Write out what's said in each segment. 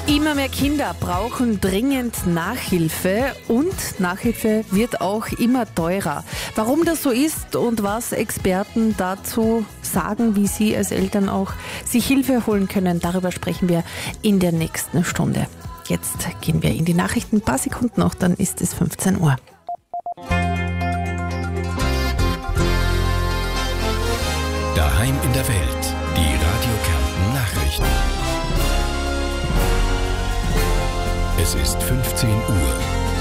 Immer mehr Kinder brauchen dringend Nachhilfe und Nachhilfe wird auch immer teurer. Warum das so ist und was Experten dazu sagen, wie Sie als Eltern auch sich Hilfe holen können, darüber sprechen wir in der nächsten Stunde. Jetzt gehen wir in die Nachrichten, ein paar Sekunden noch, dann ist es 15 Uhr. Daheim in der Welt, die Radio Kärnten Nachrichten. Es ist 15 Uhr.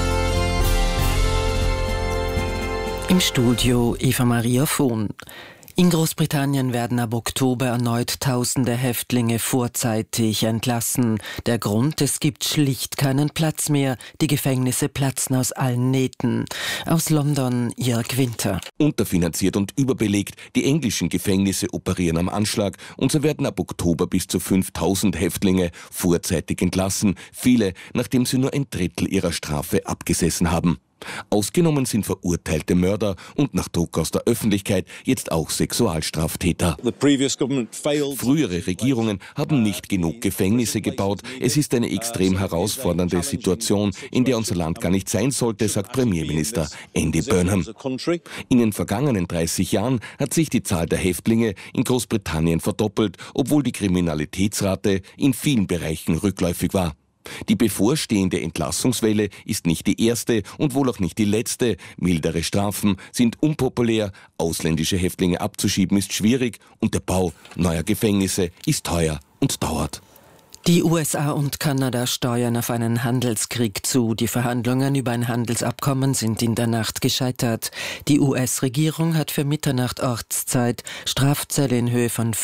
Im Studio Eva-Maria Vohn. In Großbritannien werden ab Oktober erneut tausende Häftlinge vorzeitig entlassen. Der Grund, es gibt schlicht keinen Platz mehr. Die Gefängnisse platzen aus allen Nähten. Aus London, Jörg Winter. Unterfinanziert und überbelegt, die englischen Gefängnisse operieren am Anschlag und so werden ab Oktober bis zu 5000 Häftlinge vorzeitig entlassen. Viele, nachdem sie nur ein Drittel ihrer Strafe abgesessen haben. Ausgenommen sind verurteilte Mörder und nach Druck aus der Öffentlichkeit jetzt auch Sexualstraftäter. Frühere Regierungen haben nicht genug Gefängnisse gebaut. Es ist eine extrem herausfordernde Situation, in der unser Land gar nicht sein sollte, sagt Premierminister Andy Burnham. In den vergangenen 30 Jahren hat sich die Zahl der Häftlinge in Großbritannien verdoppelt, obwohl die Kriminalitätsrate in vielen Bereichen rückläufig war. Die bevorstehende Entlassungswelle ist nicht die erste und wohl auch nicht die letzte. Mildere Strafen sind unpopulär, ausländische Häftlinge abzuschieben ist schwierig und der Bau neuer Gefängnisse ist teuer und dauert. Die USA und Kanada steuern auf einen Handelskrieg zu. Die Verhandlungen über ein Handelsabkommen sind in der Nacht gescheitert. Die US-Regierung hat für Mitternacht Ortszeit Strafzölle in Höhe von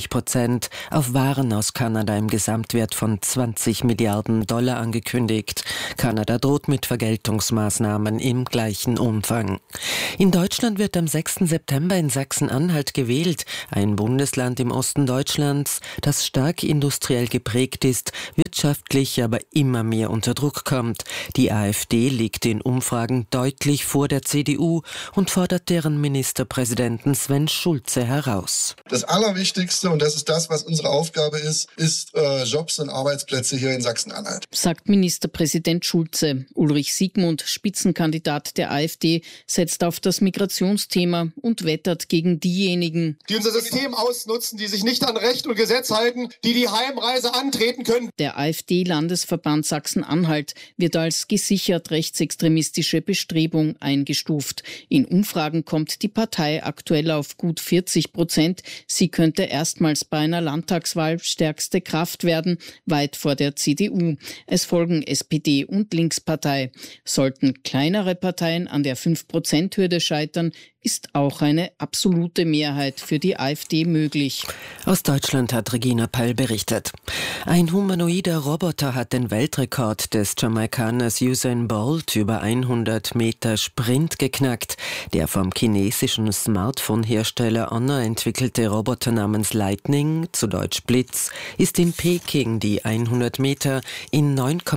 50% auf Waren aus Kanada im Gesamtwert von $20 Milliarden angekündigt. Kanada droht mit Vergeltungsmaßnahmen im gleichen Umfang. In Deutschland wird am 6. September in Sachsen-Anhalt gewählt, ein Bundesland im Osten Deutschlands, das stark industriell geprägt ist, wirtschaftlich aber immer mehr unter Druck kommt. Die AfD liegt in Umfragen deutlich vor der CDU und fordert deren Ministerpräsidenten Sven Schulze heraus. Das Allerwichtigste, und das ist das, was unsere Aufgabe ist Jobs und Arbeitsplätze hier in Sachsen-Anhalt. Sagt Ministerpräsident Schulze. Ulrich Siegmund, Spitzenkandidat der AfD, setzt auf das Migrationsthema und wettert gegen diejenigen, die unser System ausnutzen, die sich nicht an Recht und Gesetz halten, die Heimreise antreten können. Der AfD-Landesverband Sachsen-Anhalt wird als gesichert rechtsextremistische Bestrebung eingestuft. In Umfragen kommt die Partei aktuell auf gut 40%. Sie könnte erstmals bei einer Landtagswahl stärkste Kraft werden, weit vor der CDU. Es folgen SPD und Linkspartei. Sollten kleinere Parteien an der 5%-Hürde scheitern, ist auch eine absolute Mehrheit für die AfD möglich. Aus Deutschland hat Regina Pall berichtet. Ein humanoider Roboter hat den Weltrekord des Jamaikaners Usain Bolt über 100 Meter Sprint geknackt. Der vom chinesischen Smartphone-Hersteller Honor entwickelte Roboter namens Lightning, zu Deutsch Blitz, ist in Peking die 100 Meter in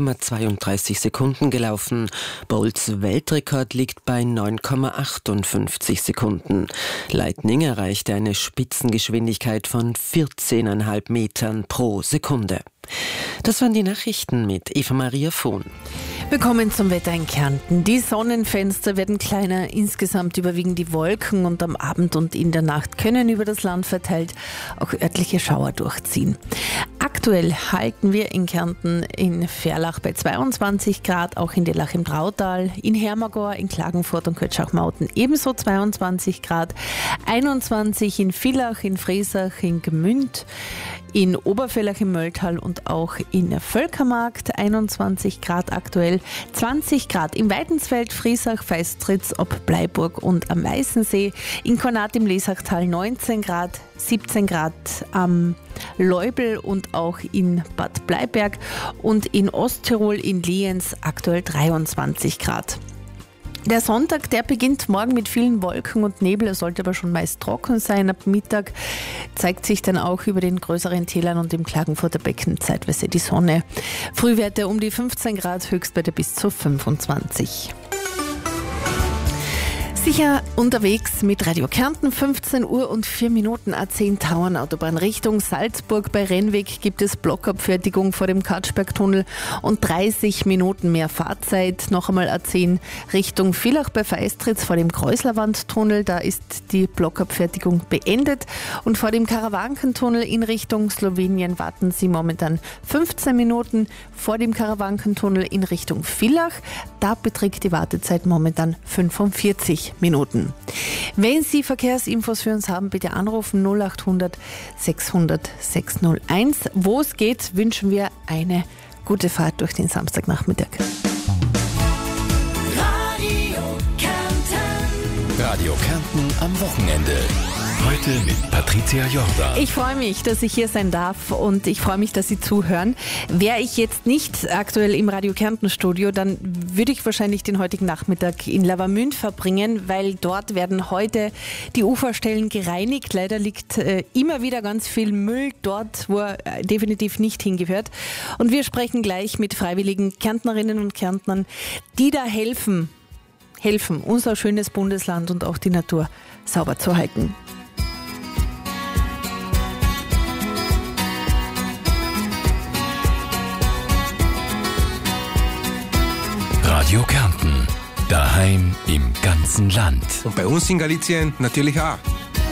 9,32 Sekunden gelaufen. Bolts Weltrekord liegt bei 9,58 Sekunden. Lightning erreichte eine Spitzengeschwindigkeit von 14,5 Metern pro Sekunde. Das waren die Nachrichten mit Eva-Maria Vohn. Wir kommen zum Wetter in Kärnten. Die Sonnenfenster werden kleiner, insgesamt überwiegen die Wolken und am Abend und in der Nacht können über das Land verteilt auch örtliche Schauer durchziehen. Aktuell halten wir in Kärnten in Verlach bei 22 Grad, auch in Dellach im Drautal, in Hermagor, in Klagenfurt und Kötschach-Mauten ebenso 22 Grad, 21 in Villach, in Friesach, in Gmünd, in Obervellach im Mölltal und auch in Völkermarkt 21 Grad aktuell, 20 Grad im Weidensfeld, Friesach, Feistritz, ob Bleiburg und am Weißensee, in Kornat im Lesachtal 19 Grad, 17 Grad am Leubel und auch in Bad Bleiberg und in Osttirol in Lienz aktuell 23 Grad. Der Sonntag, der beginnt morgen mit vielen Wolken und Nebel, er sollte aber schon meist trocken sein. Ab Mittag zeigt sich dann auch über den größeren Tälern und im Klagenfurter Becken zeitweise die Sonne. Frühwerte um die 15 Grad, Höchstwerte bis zu 25. Sicher unterwegs mit Radio Kärnten, 15 Uhr und 4 Minuten A10 Tauernautobahn Richtung Salzburg. Bei Rennweg gibt es Blockabfertigung vor dem Katschbergtunnel und 30 Minuten mehr Fahrzeit. Noch einmal A10 Richtung Villach bei Feistritz vor dem Kreuzlerwandtunnel. Da ist die Blockabfertigung beendet. Und vor dem Karawankentunnel in Richtung Slowenien warten Sie momentan 15 Minuten. Vor dem Karawankentunnel in Richtung Villach, da beträgt die Wartezeit momentan 45 Minuten. Wenn Sie Verkehrsinfos für uns haben, bitte anrufen 0800 600 601. Wo es geht, wünschen wir eine gute Fahrt durch den Samstagnachmittag. Radio Kärnten am Wochenende. Heute mit Patricia Jordan. Ich freue mich, dass ich hier sein darf und ich freue mich, dass Sie zuhören. Wäre ich jetzt nicht aktuell im Radio Kärnten Studio, dann würde ich wahrscheinlich den heutigen Nachmittag in Lavamünd verbringen, weil dort werden heute die Uferstellen gereinigt. Leider liegt immer wieder ganz viel Müll dort, wo er definitiv nicht hingehört. Und wir sprechen gleich mit freiwilligen Kärntnerinnen und Kärntnern, die da helfen, unser schönes Bundesland und auch die Natur sauber zu halten. Radio Kärnten. Daheim im ganzen Land. Und bei uns in Galicien natürlich auch.